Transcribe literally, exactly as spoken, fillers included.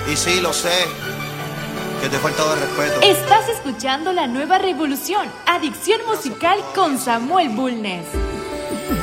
Y sí, lo sé, que te he faltado de respeto. Estás escuchando La Nueva Revolución, Adicción Musical con Samuel Bulnes.